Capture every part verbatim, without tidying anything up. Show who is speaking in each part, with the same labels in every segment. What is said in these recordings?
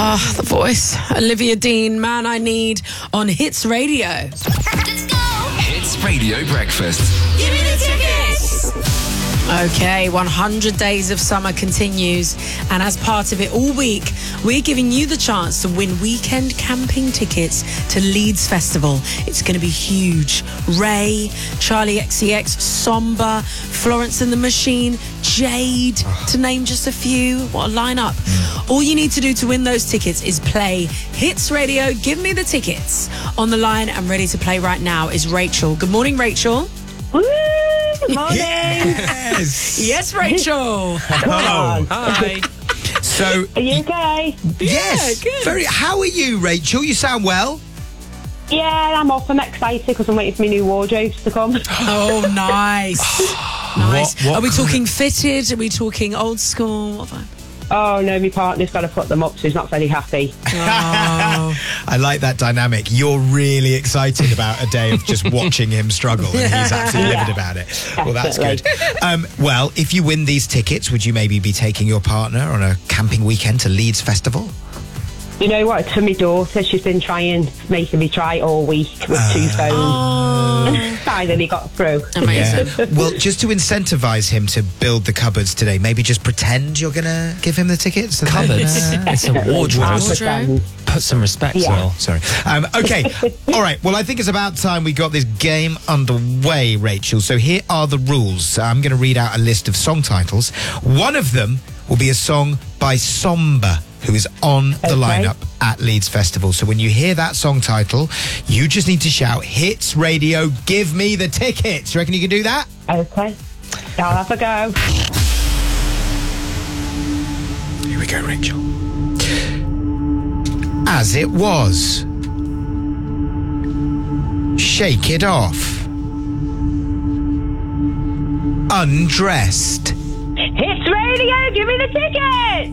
Speaker 1: Ah, the voice. Olivia Dean, Man I Need, on Hits Radio.
Speaker 2: Let's go!
Speaker 3: Hits Radio Breakfast.
Speaker 2: Give me the tickets!
Speaker 1: Okay, one hundred Days of Summer continues, and as part of it all week, we're giving you the chance to win weekend camping tickets to Leeds Festival. It's going to be huge. Ray, Charlie X C X, Somber, Florence and the Machine, Jade, to name just a few. What a lineup. Mm. All you need to do to win those tickets is play Hits Radio, Give Me the Tickets. On the line and ready to play right now is Rachel. Good morning, Rachel.
Speaker 4: Woo! Good morning.
Speaker 5: Yes.
Speaker 1: Yes, Rachel.
Speaker 5: Hello.
Speaker 1: Hi.
Speaker 5: So,
Speaker 4: Are you okay?
Speaker 5: yes.
Speaker 1: Yeah, good.
Speaker 5: Very. How are you, Rachel? You sound well.
Speaker 4: Yeah, I'm off. I'm excited because I'm waiting for my new wardrobes to come.
Speaker 1: Oh, nice. Nice.
Speaker 5: What- what
Speaker 1: Are we
Speaker 5: kind
Speaker 1: talking fitted? Are we talking old school? What vibe?
Speaker 4: Oh no, my partner's got to put them up, so he's not very happy.
Speaker 1: Oh.
Speaker 5: I like that dynamic. You're really excited about a day of just watching him struggle, and he's absolutely
Speaker 4: Yeah.
Speaker 5: livid about it. Well, that's good.
Speaker 4: Definitely.
Speaker 5: Um, well, if you win these tickets, would you maybe be taking your partner on a camping weekend to Leeds Festival?
Speaker 4: You know what? It's for my daughter. She's been trying, making me try all week with two phones.
Speaker 1: Oh.
Speaker 4: Finally got through.
Speaker 1: Amazing.
Speaker 5: Well, just to incentivise him to build the cupboards today, maybe just pretend you're going to give him the tickets. and then,
Speaker 6: Cupboards.
Speaker 5: uh,
Speaker 6: It's a wardrobe.
Speaker 1: Wardrobe.
Speaker 6: Put some respect,
Speaker 4: Yeah.
Speaker 6: Will.
Speaker 5: Sorry. Um, okay. All right. Well, I think it's about time we got this game underway, Rachel. So here are the rules. I'm going to read out a list of song titles. One of them will be a song by Somber, who is on the
Speaker 4: Okay.
Speaker 5: lineup at Leeds Festival. So when you hear that song title, you just need to shout, Hits Radio, give me the tickets. You reckon you can do that?
Speaker 4: Okay. I'll have a go.
Speaker 5: Here we go, Rachel. As it was. Shake it off. Undressed.
Speaker 4: Hits Radio, give me the ticket!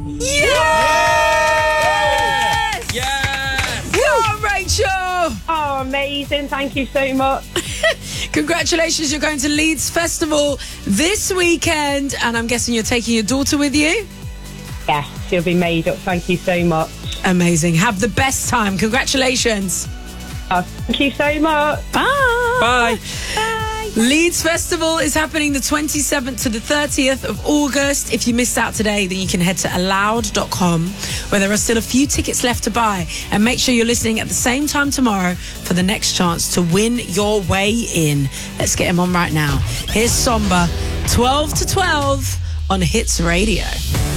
Speaker 1: Yes!
Speaker 6: Yes!
Speaker 1: Go, Rachel!
Speaker 4: Oh, amazing. Thank you so much.
Speaker 1: Congratulations, you're going to Leeds Festival this weekend, and I'm guessing you're taking your daughter with you?
Speaker 4: Yes, she'll be made up. Thank you so much.
Speaker 1: Amazing. Have the best time. Congratulations.
Speaker 4: Oh, thank you so much.
Speaker 1: Bye.
Speaker 6: Bye.
Speaker 1: Leeds Festival is happening the twenty-seventh to the thirtieth of August. If you missed out today, then you can head to allowed dot com, where there are still a few tickets left to buy. And make sure you're listening at the same time tomorrow for the next chance to win your way in. Let's get him on right now. Here's Somber, twelve to twelve on Hits Radio.